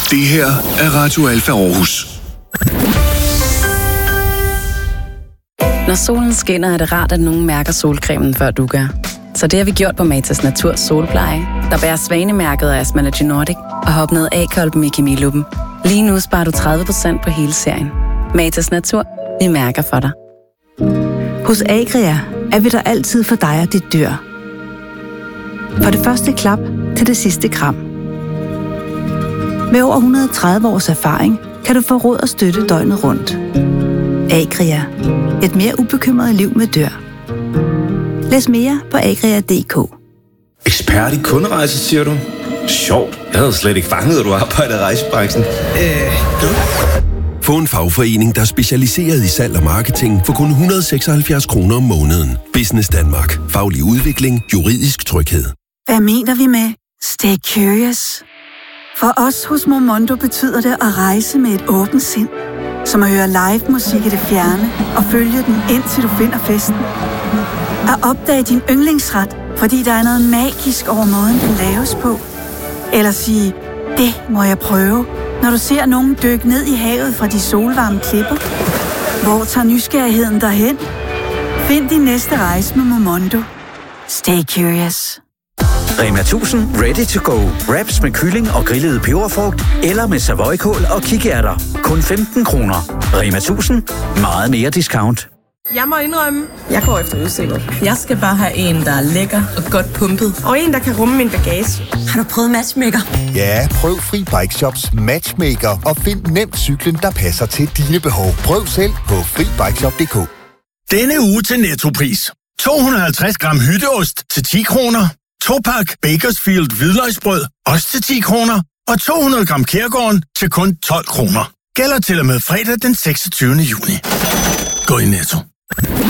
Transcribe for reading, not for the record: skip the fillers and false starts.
Det her er Radio Alfa Aarhus. Når solen skinner, er det rart, at nogen mærker solcremen, før du gør. Så det har vi gjort på Matas Natur Solpleje, der bærer svanemærket af Asmalogy Nordic og har opnået A-kolben i kemiluppen. Lige nu sparer du 30% på hele serien. Matas Natur, vi mærker for dig. Hos Agria er vi der altid for dig og dit dyr. Fra det første klap til det sidste kram. Med over 130 års erfaring kan du få råd og støtte døgnet rundt. Agria. Et mere ubekymret liv med dyr. Læs mere på agria.dk. Ekspert i kunderejser, siger du? Sjovt. Jeg havde slet ikke fanget, at du arbejder i rejsebranchen. Få en fagforening, der er specialiseret i salg og marketing for kun 176 kroner om måneden. Business Danmark. Faglig udvikling. Juridisk tryghed. Hvad mener vi med Stay Curious? For os hos Momondo betyder det at rejse med et åbent sind. Som at høre live musik i det fjerne og følge den indtil du finder festen. At opdage din yndlingsret, fordi der er noget magisk over måden, den laves på. Eller sige, det må jeg prøve, når du ser nogen dykke ned i havet fra de solvarme klipper. Hvor tager nysgerrigheden derhen? Find din næste rejse med Momondo. Stay curious. Rema 1000 Ready to go. Wraps med kylling og grillet peberfrugt eller med savoykål og kikærter. Kun 15 kroner. Rema 1000. Meget mere discount. Jeg må indrømme, jeg går efter udseende. Jeg skal bare have en, der er lækker og godt pumpet. Og en, der kan rumme min bagage. Har du prøvet Matchmaker? Ja, prøv Fri Bike Shops Matchmaker og find nemt cyklen, der passer til dine behov. Prøv selv på FriBikeShop.dk. Denne uge til Nettopris. 250 gram hytteost til 10 kroner. 2-pak Bakersfield hvidløgsbrød, også til 10 kroner. Og 200 gram Kærgården til kun 12 kroner. Gælder til og med fredag den 26. juni. Gå i Netto.